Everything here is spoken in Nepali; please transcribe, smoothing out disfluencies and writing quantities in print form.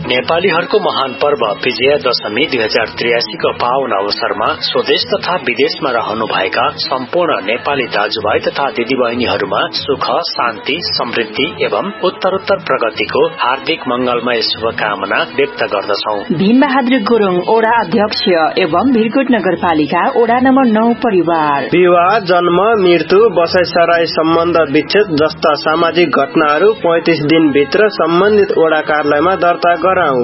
नेपालीहरूको महान पर्व विजया दशमी 2083 को पावन अवसरमा स्वदेश तथा विदेशमा रहनुभएका सम्पूर्ण नेपाली दाजुभाइ तथा दिदीबहिनीहरूमा सुख, शान्ति, समृद्धि एवं उत्तरोत्तर प्रगतिको हार्दिक मंगलमय शुभकामना व्यक्त गर्दछौं। भीमबहादुर गुरुङ ओडा अध्यक्ष एवं भिरकोट नगरपालिका ओडा नम्बर 9 परिवार। विवाह, जन्म, मृत्यु, बसाइसराई, सम्बन्ध विच्छेद जस्ता सामाजिक घटनाहरू 35 दिन भित्र सम्बन्धित ओडा कार्यालयमा दर्ता गराऊ।